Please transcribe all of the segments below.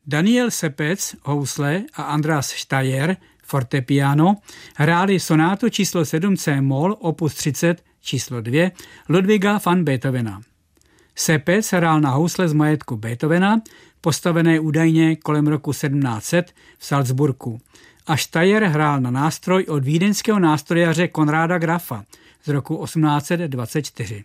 Daniel Sepec, housle a Andreas Steyer, fortepiano, hráli sonátu číslo 7 C-moll opus 30 číslo 2 Ludwiga van Beethovena. Sepec hrál na housle z majetku Beethovena, postavené údajně kolem roku 1700 v Salzburgu, a Steyer hrál na nástroj od vídeňského nástrojaře Konráda Grafa z roku 1824.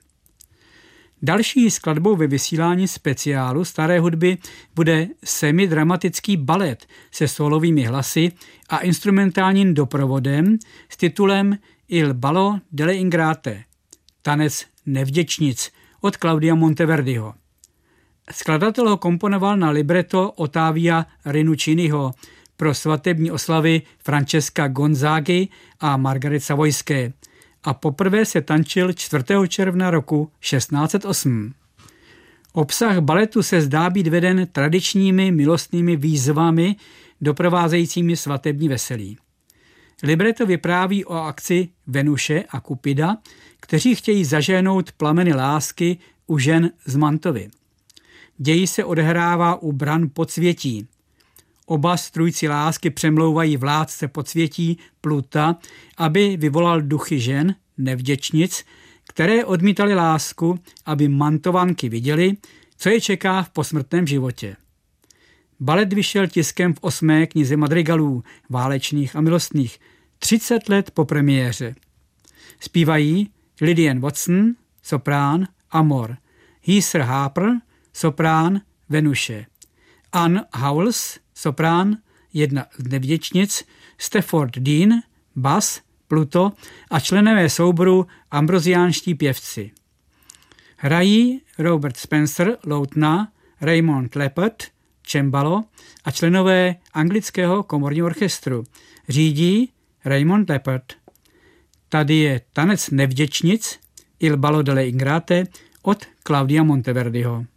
Další skladbou ve vysílání speciálu staré hudby bude semidramatický balet se solovými hlasy a instrumentálním doprovodem s titulem Il ballo delle ingrate, tanec nevděčnic od Claudia Monteverdiho. Skladatel ho komponoval na libreto Ottavia Rinucciniho pro svatební oslavy Francesca Gonzagy a Margaret Savojské a poprvé se tančil 4. června roku 1608. Obsah baletu se zdá být veden tradičními milostnými výzvami doprovázejícími svatební veselí. Libreto vypráví o akci Venuše a Kupida, kteří chtějí zažehnout plameny lásky u žen z Mantovy. Děj se odehrává u bran Podsvětí. Oba strůjci lásky přemlouvají vládce Podsvětí Pluta, aby vyvolal duchy žen, nevděčnic, které odmítali lásku, aby Mantovanky viděli, co je čeká v posmrtném životě. Balet vyšel tiskem v 8. knize madrigalů, válečných a milostných, 30 let po premiéře. Zpívají Lillian Watson, soprán, Amor, Heather Harper, soprán, Venuše, Anne Howells, soprán, jedna z nevděčnic, Stafford Dean, bas, Pluto a členové souboru ambrosiánští pěvci. Hrají Robert Spencer, loutna, Raymond Leppert, cembalo a členové anglického komorního orchestru. Řídí Raymond Leppert. Tady je tanec nevděčnic Il ballo delle ingrate od Claudia Monteverdiho.